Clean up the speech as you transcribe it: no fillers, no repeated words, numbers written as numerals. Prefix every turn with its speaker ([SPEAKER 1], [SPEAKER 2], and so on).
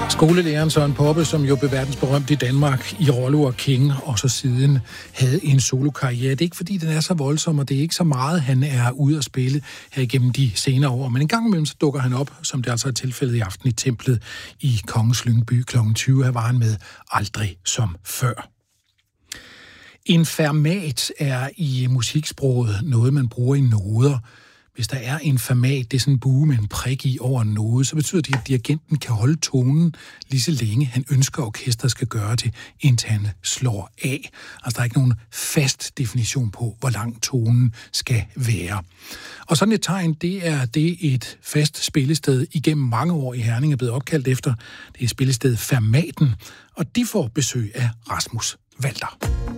[SPEAKER 1] Skolelæreren Søren Poppe, som jo blev verdensberømt i Danmark i Rollo og King, og så siden havde en solokarriere. Det er ikke fordi, den er så voldsom, og det er ikke så meget, han er ude at spille her igennem de senere år. Men en gang imellem så dukker han op, som det altså er tilfældet i aften i Templet i Kongens Lyngby kl. 20. Her var han med Aldrig som før. En fermat er i musiksproget noget, man bruger i noder. Hvis der er en fermat, det er sådan en bue med en prik i over en node, så betyder det, at dirigenten kan holde tonen lige så længe han ønsker, at orkestret skal gøre det, indtil han slår af. Altså der er ikke nogen fast definition på, hvor lang tonen skal være. Og sådan et tegn, det er det et fast spillested igennem mange år i Herning er blevet opkaldt efter. Det er spillestedet Fermaten, og de får besøg af Rasmus Walter.